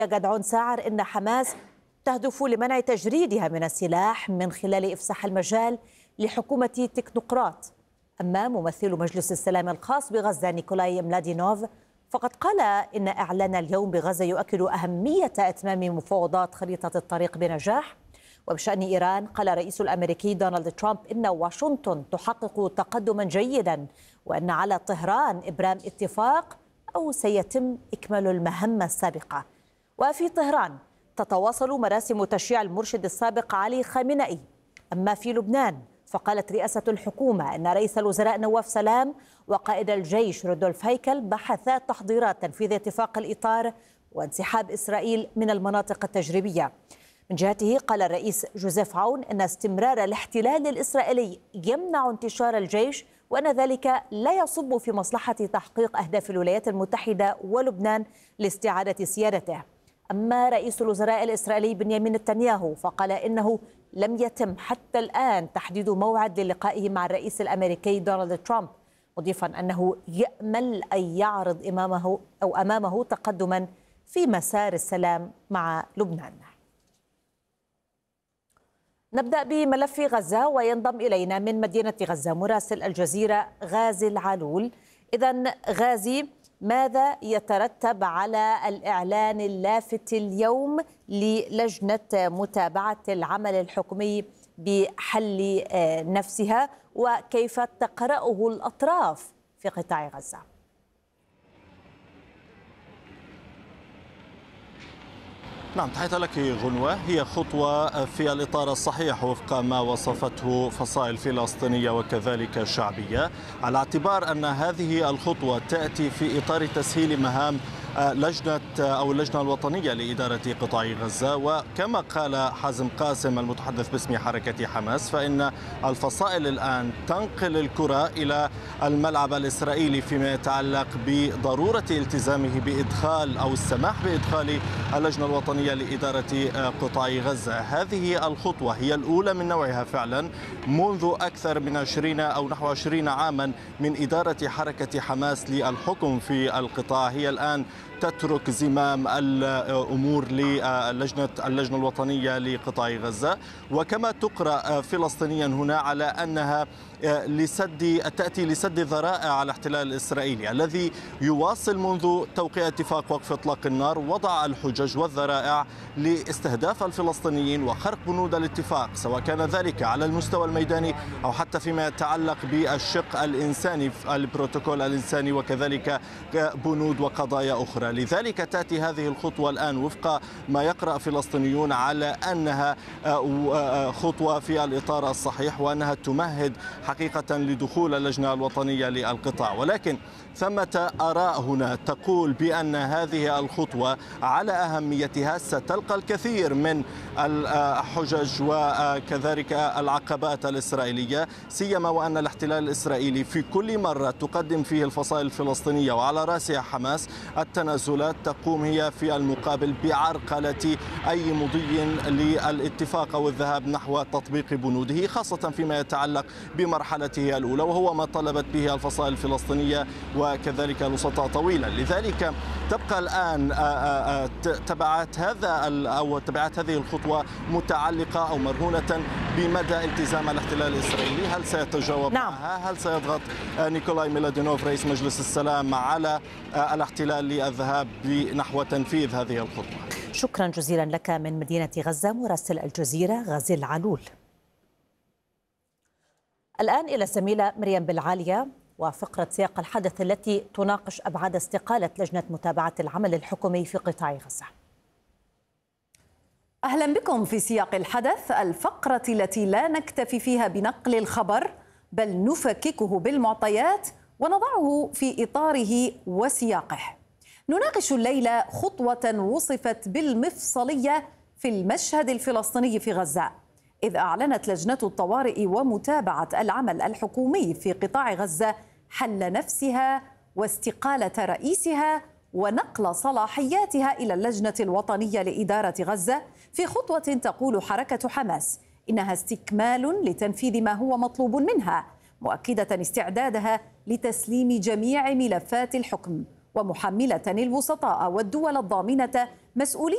جدعون ساعر إن حماس تهدف لمنع تجريدها من السلاح من خلال إفساح المجال لحكومة تكنوقراط. أما ممثل مجلس السلام الخاص بغزة نيكولاي ملادينوف فقد قال إن إعلان اليوم بغزة يؤكد أهمية إتمام مفاوضات خريطة الطريق بنجاح. وبشأن إيران قال الرئيس الأمريكي دونالد ترامب إن واشنطن تحقق تقدما جيدا وأن على طهران إبرام اتفاق أو سيتم إكمال المهمة السابقة. وفي طهران تتواصل مراسم تشييع المرشد السابق علي خامنئي. أما في لبنان فقالت رئاسة الحكومة أن رئيس الوزراء نواف سلام وقائد الجيش رودولف هيكل بحثا تحضيرات تنفيذ اتفاق الإطار وانسحاب إسرائيل من المناطق التجريبية. من جهته قال الرئيس جوزيف عون أن استمرار الاحتلال الإسرائيلي يمنع انتشار الجيش وأن ذلك لا يصب في مصلحة تحقيق أهداف الولايات المتحدة ولبنان لاستعادة سيادته. أما رئيس الوزراء الإسرائيلي بنيامين نتنياهو فقال إنه لم يتم حتى الآن تحديد موعد للقائه مع الرئيس الأمريكي دونالد ترامب، مضيفا أنه يأمل أن يعرض أمامه تقدما في مسار السلام مع لبنان. نبدأ بملف غزة وينضم إلينا من مدينة غزة مراسل الجزيرة غازي العلول. إذن غازي، ماذا يترتب على الإعلان اللافت اليوم للجنة متابعة العمل الحكومي بحل نفسها وكيف تقرأه الأطراف في قطاع غزة؟ نعم، تحية لك غنوة. هي خطوة في الإطار الصحيح وفق ما وصفته فصائل فلسطينية وكذلك شعبية، على اعتبار أن هذه الخطوة تأتي في إطار تسهيل مهام اللجنة الوطنية لإدارة قطاع غزة. وكما قال حازم قاسم المتحدث باسم حركة حماس فإن الفصائل الآن تنقل الكرة إلى الملعب الإسرائيلي فيما يتعلق بضرورة التزامه بإدخال أو السماح بإدخال اللجنة الوطنية لإدارة قطاع غزة. هذه الخطوة هي الأولى من نوعها فعلا منذ أكثر من 20 أو نحو 20 عاما من إدارة حركة حماس للحكم في القطاع. هي الآن تترك زمام الأمور اللجنة الوطنية لقطاع غزة، وكما تقرأ فلسطينيا هنا على أنها تأتي لسد ذرائع على الاحتلال الإسرائيلي الذي يواصل منذ توقيع اتفاق وقف إطلاق النار وضع الحجج والذرائع لاستهداف الفلسطينيين وخرق بنود الاتفاق، سواء كان ذلك على المستوى الميداني أو حتى فيما يتعلق بالشق الإنساني البروتوكول الإنساني وكذلك بنود وقضايا أخرى. لذلك تأتي هذه الخطوة الآن وفق ما يقرأ فلسطينيون على أنها خطوة في الإطار الصحيح وأنها تمهد حقيقة لدخول اللجنة الوطنية للقطاع. ولكن ثمة آراء هنا تقول بأن هذه الخطوة على أهميتها ستلقى الكثير من الحجج وكذلك العقبات الإسرائيلية، سيما وأن الاحتلال الإسرائيلي في كل مرة تقدم فيه الفصائل الفلسطينية وعلى رأسها حماس التنازلات تقوم هي في المقابل بعرقلة أي مضي للاتفاق أو الذهاب نحو تطبيق بنوده، خاصة فيما يتعلق بمرحلته الأولى، وهو ما طلبت به الفصائل الفلسطينية وكذلك الوسطاء طويلا. لذلك تبقى الآن تبعات هذه الخطوة متعلقة أو مرهونة بمدى التزام الاحتلال الإسرائيلي. هل سيتجاوب معها؟ هل سيضغط نيكولاي ميلادينوف رئيس مجلس السلام على الاحتلال للذهاب نحو تنفيذ هذه الخطوة؟ شكرا جزيلا لك من مدينة غزة مراسل الجزيرة غازي العلول. الآن إلى الزميلة مريم بالعالية وفقرة سياق الحدث التي تناقش أبعاد استقالة لجنة متابعة العمل الحكومي في قطاع غزة. أهلا بكم في سياق الحدث، الفقرة التي لا نكتفي فيها بنقل الخبر بل نفككه بالمعطيات ونضعه في إطاره وسياقه. نناقش الليلة خطوة وصفت بالمفصلية في المشهد الفلسطيني في غزة، إذ أعلنت لجنة الطوارئ ومتابعة العمل الحكومي في قطاع غزة حل نفسها واستقالة رئيسها ونقل صلاحياتها إلى اللجنة الوطنية لإدارة غزة، في خطوة تقول حركة حماس إنها استكمال لتنفيذ ما هو مطلوب منها، مؤكدة استعدادها لتسليم جميع ملفات الحكم ومحملة الوسطاء والدول الضامنة مسؤولية